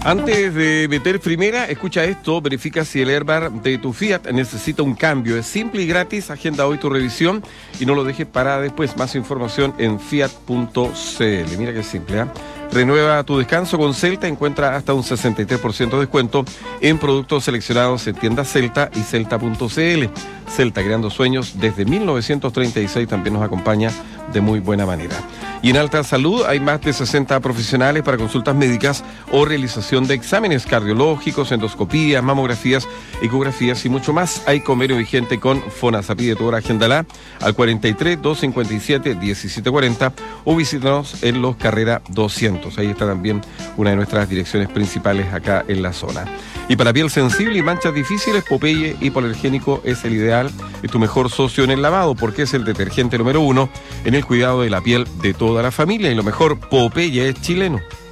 Antes de meter primera, escucha esto, verifica si el airbag de tu Fiat necesita un cambio. Es simple y gratis, agenda hoy tu revisión y no lo dejes para después. Más información en fiat.cl. Mira qué simple, ¿eh? Renueva tu descanso con Celta, encuentra hasta un 63% de descuento en productos seleccionados en tiendas Celta y Celta.cl. Celta, creando sueños desde 1936, también nos acompaña de muy buena manera. Y en Alta Salud hay más de 60 profesionales para consultas médicas o realización de exámenes cardiológicos, endoscopías, mamografías, ecografías y mucho más. Hay convenio vigente con FONASA. Pide tu hora, agéndala al 43-257-1740 o visítanos en Los Carrera 200. Ahí está también una de nuestras direcciones principales acá en la zona. Y para piel sensible y manchas difíciles, Popeye hipoalergénico es el ideal. Es tu mejor socio en el lavado porque es el detergente número 1 en el cuidado de la piel de toda la familia. Y lo mejor, Popeye es chileno.